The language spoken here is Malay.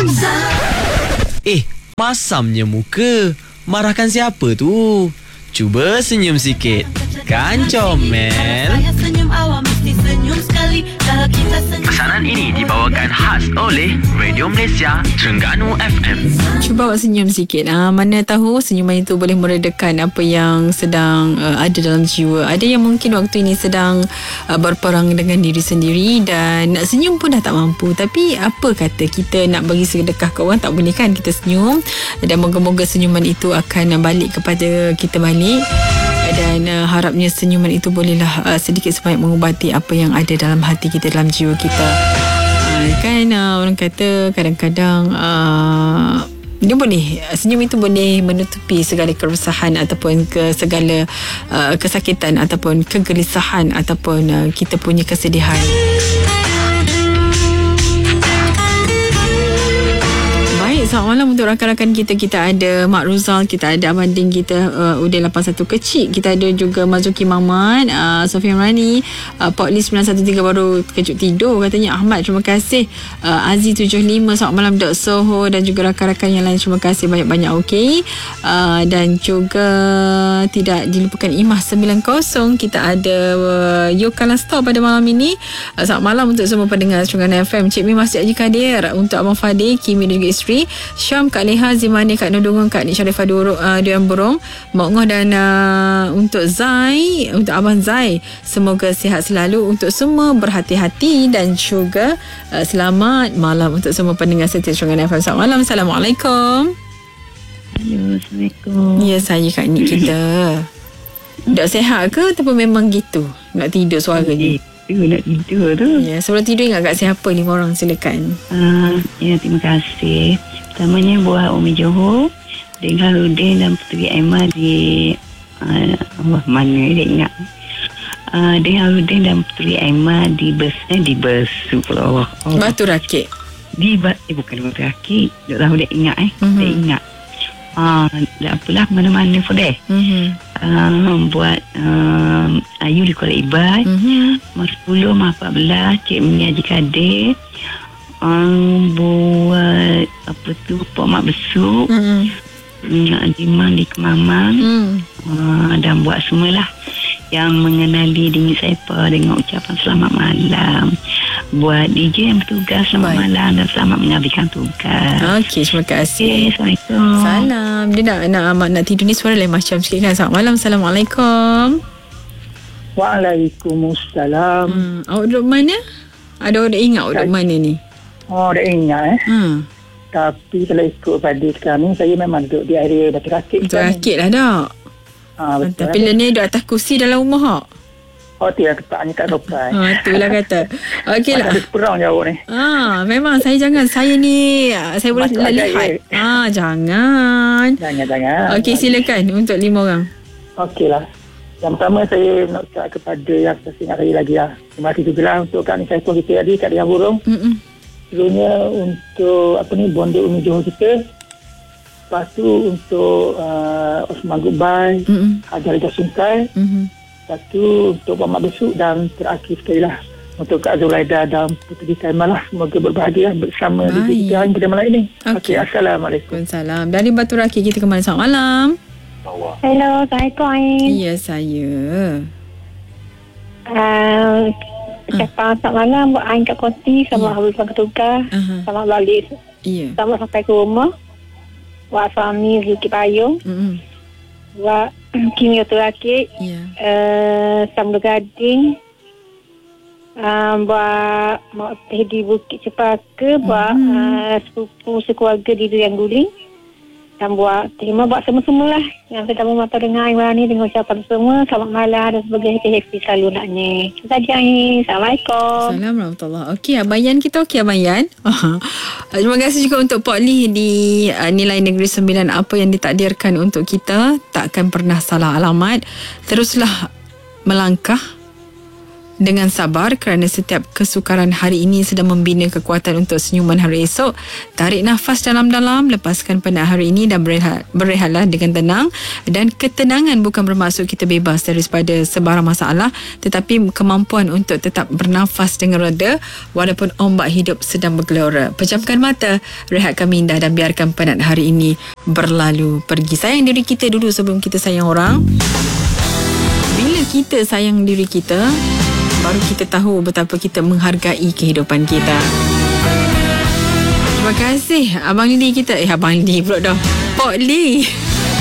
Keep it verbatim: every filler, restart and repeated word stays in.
Eh, masamnya muka. Marahkan siapa tu? Cuba senyum sikit. Kan comel? Pesanan ini dibawakan khas oleh Radio Malaysia Terengganu F M. Cuba awak senyum sikit. Ha, mana tahu senyuman itu boleh meredakan apa yang sedang uh, ada dalam jiwa. Ada yang mungkin waktu ini sedang uh, berperang dengan diri sendiri dan nak senyum pun dah tak mampu. Tapi apa kata kita nak bagi sedekah ke orang, tak boleh kan kita senyum. Dan moga-moga senyuman itu akan balik kepada kita balik. Dan uh, harapnya senyuman itu bolehlah uh, sedikit sebanyak mengubati apa yang ada dalam hati kita, dalam jiwa kita. Uh, kan uh, orang kata kadang-kadang uh, dia boleh, senyum itu boleh menutupi segala keresahan ataupun ke segala uh, kesakitan ataupun kegelisahan ataupun uh, kita punya kesedihan. Selamat malam untuk rakan-rakan kita. Kita ada Mak Ruzal, kita ada Abanding kita, uh, U D lapan satu Kecik, kita ada juga Mazuki Mamat, uh, Sofian Rani, uh, Pokli sembilan satu tiga baru kejut tidur katanya. Ahmad, terima kasih. uh, Aziz tujuh lima, selamat malam Dok Soho dan juga rakan-rakan yang lain, terima kasih banyak-banyak. Okey, uh, dan juga tidak dilupakan Imah sembilan kosong. Kita ada uh, Yokala Store pada malam ini. uh, Selamat malam untuk semua pendengar Terengganu F M. Cik Mi Masjid Haji Kadir, untuk Abang Fadil, Kimi dan juga isteri Syam, Kak Leha, Zimani, Kak Nudungun, Kak Nik Syarifah Duruk, uh, Dian Burung, Mak Ngoh dan uh, untuk Zai, untuk Abang Zai, semoga sihat selalu, untuk semua berhati-hati dan juga uh, selamat malam untuk semua pendengar setia Terengganu F M. Selamat malam. Assalamualaikum. Hello, Assalamualaikum. Ya, saya Kak Nik kita. Dok sihat ke ataupun memang gitu nak tidur suaranya? Itu nak tidur tu. Ya, sebelum tidur ingat kat siapa lima orang, silakan. Uh, ya, terima kasih. Pertamanya buat Umi Johor, dengan Rudin dan Puteri Aiman di uh, Allah mana dia ingat. Uh, dengan Rudin dan Puteri Aiman di bus eh, di Besu pula. Allah. Oh. Batu Rakit. Di eh, bukan Batu Rakit. Tak tahu dia ingat eh. Mm-hmm. Dia ingat. Ah, uh, tak apalah mana-mana pun deh. Mm-hmm. Uh, buat uh, Ayu di Kuala Ibat, mm-hmm. Mas sepuluh, Mas empat belas, Cik Mia Haji Kadir, um, buat apa tu, Pak Mak Besuk, mm-hmm. Nak Diman di Kemamang, mm. uh, dan buat semualah yang mengenali Dini Saipa dengan ucapan selamat malam. Buat D J yang bertugas, selamat Baik. malam dan selamat mengabdikan tugas. Okey, terima kasih. Okay, Assalamualaikum. Salam. Dia nak nak amat nak tidur ni suara lain macam sikit kan. Selamat malam. Assalamualaikum. Waalaikumsalam. Hmm, awak duduk mana? Ada orang dah ingat awak duduk mana ni? Oh, dah ingat eh. Hmm. Tapi kalau ikut pada sekarang ni, saya memang duduk di area Batu Rakit. Batu Rakit lah, Dok. Ha, betul. Tapi lah ni duduk atas kursi dalam rumah, Hak. Oh, tidak ketaknya kat sopan. Ha, itulah kata. Okey lah. Ada seperang jauh ni. Ah, memang saya jangan. Saya ni, saya boleh Masuk lihat. Ah, jangan. Jangan, jangan. Okey, silakan untuk lima orang. Okeylah. Yang pertama saya nak ucap kepada yang saya ingat saya lagi lah. Terima kasih juga lah untuk Kak Nik Syarifah kita tadi, Kak Dian Burung. Mm-mm. Seluruhnya untuk apa ni, bonda Umi Johor kita. Lepas tu untuk uh, Osman Goodbye, Hajar Raja Sungkai. Mm-hmm. Lepas tu untuk Pak Mak Besuk dan terakhir sekali lah untuk Kak Zulaida dan Puteri Kaiman lah. Semoga berbahagia bersama di kita pada malam ini. Okey, okay, Assalamualaikum. Waalaikumsalam. Dari Batu Rakit kita ke mana? Selamat malam. Hello, Assalamualaikum. Ya, saya. Uh, Ucapan uh. selamat malam buat Ain Kak Koti. Selamat habis yeah. bertugas. Uh-huh. Selamat balik. Yeah. Selamat sampai ke rumah. Buat suami Zulkifli Payung. Mm-hmm. Buat Kimi Batu Rakit. Yeah. Uh, Sambil Gading. Um, buat Mak Teh di Bukit Cepaka. Buat mm-hmm. uh, sepupu sekeluarga di Durian Guling. Dan buat terima buat semua-semualah yang sedang memantau dengan Aiwan ni, dengan ucapan semua selamat malam dan semoga happy-happy selalu naknya. Itu saja Ain. Assalamualaikum. Assalamualaikum warahmatullahi. Okey, Abayan kita okey Abayan. Terima kasih juga untuk Pak Lee di uh, Nilai Negeri Sembilan. Apa yang ditakdirkan untuk kita takkan pernah salah alamat. Teruslah melangkah dengan sabar kerana setiap kesukaran hari ini sedang membina kekuatan untuk senyuman hari esok. Tarik nafas dalam-dalam, lepaskan penat hari ini dan berehat, berehatlah dengan tenang. Dan ketenangan bukan bermaksud kita bebas daripada sebarang masalah, tetapi kemampuan untuk tetap bernafas dengan reda walaupun ombak hidup sedang bergelora. Pejamkan mata, rehatkan minda dan biarkan penat hari ini berlalu pergi. Sayang diri kita dulu sebelum kita sayang orang. Bila kita sayang diri kita, baru kita tahu betapa kita menghargai kehidupan kita. Terima kasih Abang Lee kita. Eh Abang Lee pula dah Pok Lee